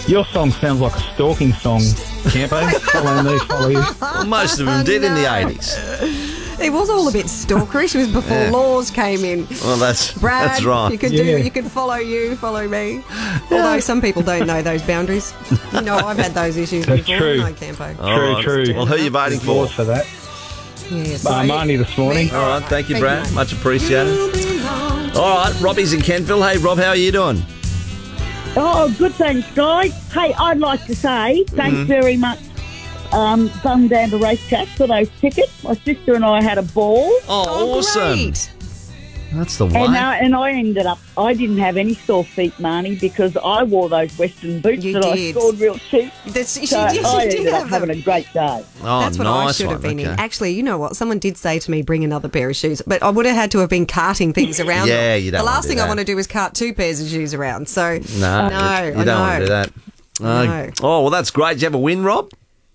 Your song sounds like a stalking song, Campo. Follow me, follow you. Well, most of them did in the 80s. It was all a bit stalkerish. It was before laws came in. Well, that's Brad, right. you could follow you, follow me. Although some people don't know those boundaries. You know, I've had those issues That's before. true. No, Campo. True. Well, who are you voting for? Applause for that. Yes. Marnie this morning. All right, thank you, Brad. mate. Much appreciated. All right, Robbie's in Kentville. Hey, Rob, how are you doing? Oh, good, thanks, guys. Hey, I'd like to say thanks very much, Bundamba Racetrack, for those tickets. My sister and I had a ball. Oh, awesome. Great. That's the one. And I ended up, I didn't have any sore feet, Marnie, because I wore those Western boots You that did. I scored real cheap. She So I did ended up have having them. a great day. Oh, That's what nice I should one. have been in. Okay. Actually, you know what? Someone did say to me, bring another pair of shoes. But I would have had to have been carting things around. Yeah, you don't The wanna last do thing I that. want to do is cart 2 pairs of shoes around. So, No, I you know. don't want to do that. No. Oh, well, that's great. Did you have a win, Rob?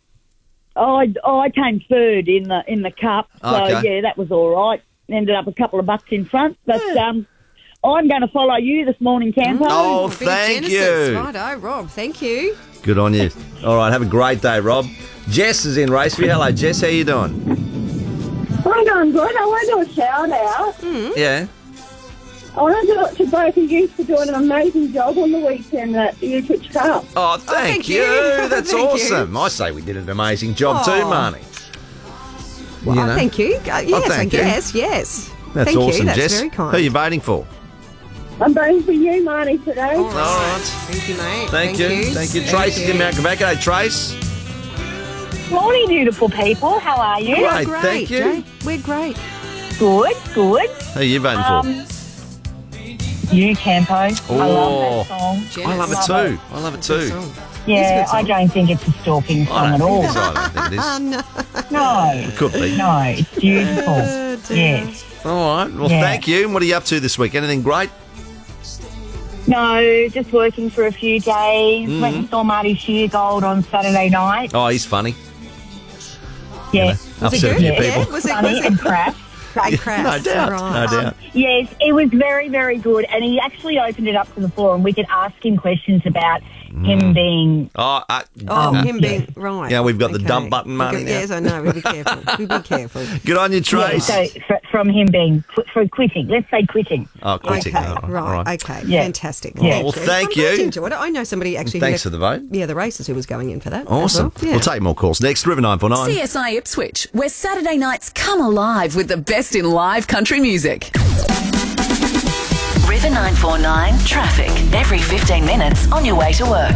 I came third in the cup, so Okay. yeah, that was all right. Ended up a couple of bucks in front, but I'm going to follow you this morning, Campo. Oh, A bit of thank Genesis. you. Righto, Rob. Thank you. Good on you. All right, have a great day, Rob. Jess is in Raceview. Hello, Jess. How you doing? I'm doing good. I want to do a shout out. Yeah. I want to do it to both of you for doing an amazing job on the weekend at the Ipswich Cup. Oh, thank thank you. you. That's Thank you. awesome. I say we did an amazing job too, Marnie. Well, You know? thank you. Yes, I thank you. guess. Yes. That's thank awesome, you. That's Jess. very kind. Who are you voting for? I'm voting for you, Marnie, today. All right. right. Thank you, mate. Thank you. Thank you. Trace is in Mount Quebec. G'day, Trace. Morning, beautiful people. How are you? Great, Great, thank you. Jay. We're great. Good, good. Who are you voting for? You, Campo. I Oh. love that song. I love it too. I love it too. Yeah, It's a I good don't think it's a stalking I song don't at all. think it is. I don't think it is. No, It could be. no, it's beautiful. Yes. All right. Well, Yeah. thank you. And what are you up to this week? Anything great? No, just working for a few days. Went and saw Marty Sheargold on Saturday night. Oh, he's funny. Yeah. Upset a good? few Yeah. people. Was it? Funny and crass. Great crass. No doubt. Right. No doubt. Yes, it was very, very good. And he actually opened it up to the floor and we could ask him questions about him being... Oh, Him being right. Yeah, we've got the Okay. dump button money now. Yes, I know. We'll be careful. We'll be careful. Good on you, Yeah, Trace. so from him being... For quitting. Let's say quitting. Oh, quitting. Okay, All right. all Okay, Yeah. fantastic. Yeah. Well, thank I'm glad you. enjoyed it. I know somebody actually. Thanks who for the vote. Yeah, the races who was going in for that. as Awesome. well. Yeah. We'll take more calls next. River 949. CSI Ipswich, where Saturday nights come alive with the best in live country music. River 949 traffic. Every 15 minutes on your way to work.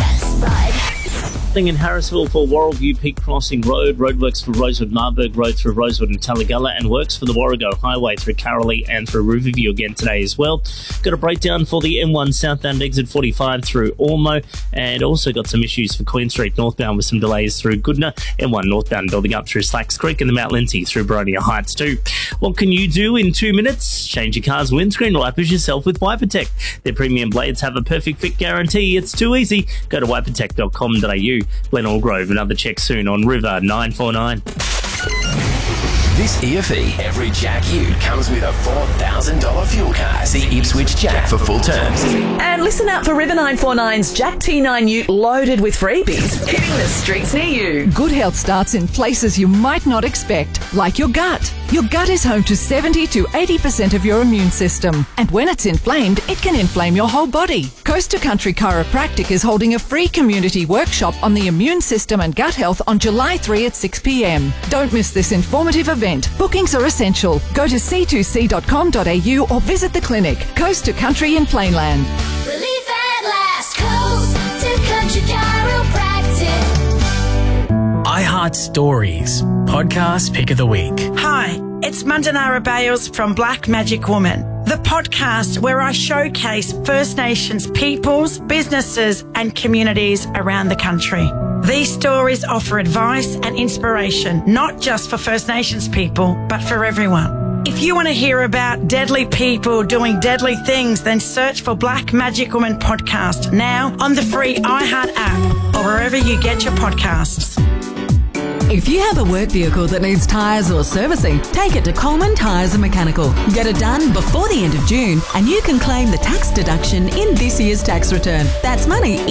In Harrisville for Warragul Peak Crossing Road, roadworks for Rosewood Marburg Road through Rosewood and Tallagalla, and works for the Warrego Highway through Carolee and through Riverview again today as well. Got a breakdown for the M1 southbound exit 45 through Ormo, and also got some issues for Queen Street northbound with some delays through Goodna, M1 northbound building up through Slacks Creek and the Mount Lindsay through Boronia Heights too. What can you do in 2 minutes? Change your car's windscreen wipers yourself with WiperTech. Their premium blades have a perfect fit guarantee. It's too easy. Go to wipertech.com.au. Glen Allgrove, another check soon on River 949. This EFE, every Jack Ute comes with a $4,000 fuel card. See Ipswich Jack for full terms. And listen out for River 949's Jack T9 Ute loaded with freebies, hitting the streets near you. Good health starts in places you might not expect, like your gut. Your gut is home to 70 to 80% of your immune system. And when it's inflamed, it can inflame your whole body. Coast to Country Chiropractic is holding a free community workshop on the immune system and gut health on July 3 at 6 p.m. Don't miss this informative event. Bookings are essential. Go to c2c.com.au or visit the clinic. Coast to Country in Plainland. Relief at last. Coast to Country Chiropractic. iHeart Stories, podcast pick of the week. Hi, it's Mandanara Bales from Black Magic Woman, the podcast where I showcase First Nations peoples, businesses and communities around the country. These stories offer advice and inspiration, not just for First Nations people, but for everyone. If you want to hear about deadly people doing deadly things, then search for Black Magic Woman podcast now on the free iHeart app or wherever you get your podcasts. If you have a work vehicle that needs tyres or servicing, take it to Coleman Tyres and Mechanical. Get it done before the end of June and you can claim the tax deduction in this year's tax return. That's money